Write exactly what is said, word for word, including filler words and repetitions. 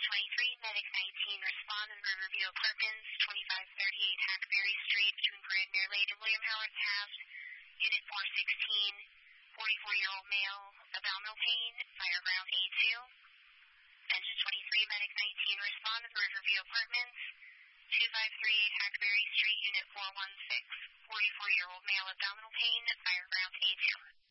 twenty-three, Medic nineteen, respond in Riverview Apartments, twenty-five thirty-eight Hackberry Street, between Brandmere Lake and William Howard Taft. Unit four sixteen, forty-four-year-old male, abdominal pain, fire ground A two. Engine twenty-three, Medic nineteen, respond in Riverview Apartments, twenty-five thirty-eight Hackberry Street, Unit four one six, forty-four-year-old male, abdominal pain, fire ground A two.